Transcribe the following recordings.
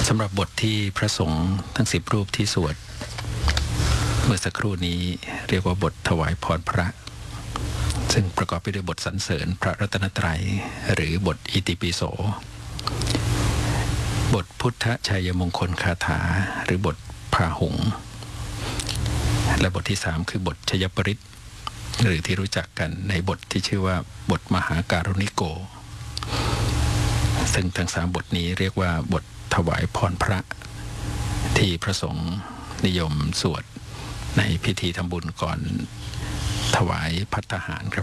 สำหรับบทที่พระสงฆ์ทั้ง10 รูปที่สวดเมื่อสักครู่นี้เรียกว่าบทถวายพรพระซึ่งประกอบไปด้วยบทสรรเสริญพระรัตนตรัยหรือบทอิติปิโสบทพุทธชัยมงคลคาถาหรือบทพาหุงและบทที่3คือบทชยปริตหรือที่รู้จักกันในบทที่ชื่อว่าบทมหาการุณิโกซึ่งทั้ง3บทนี้เรียกว่าบทถวายพรพระที่พระสงฆ์นิยมสวดในพิธีทำบุญก่อนถวายภัตตาหารครับ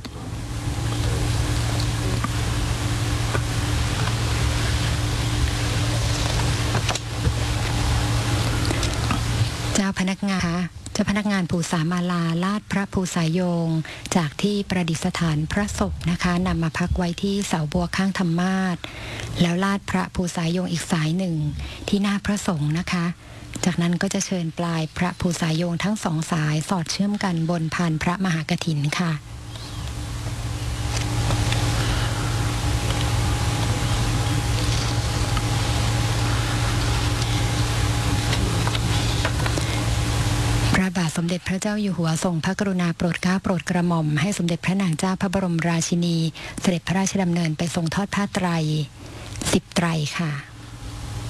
เจ้าพนักงานภูษามาลาลาดพระภูษายงจากที่ประดิษฐานพระศพนะคะนำมาพักไว้ที่เสาบัวข้างธรรมาสน์แล้วลาดพระภูษายงอีกสายหนึ่งที่หน้าพระสงฆ์นะคะจากนั้นก็จะเชิญปลายพระภูษายงทั้ง2 สายสอดเชื่อมกันบนพานพระมหากฐินค่ะพระบาทสมเด็จพระเจ้าอยู่หัวทรงพระกรุณาโปรดเกล้าโปรดกระหม่อมให้สมเด็จพระนางเจ้าพระบรมราชินีเสด็จพระราชดำเนินไปทรงทอดผ้าไตร10 ไตรค่ะ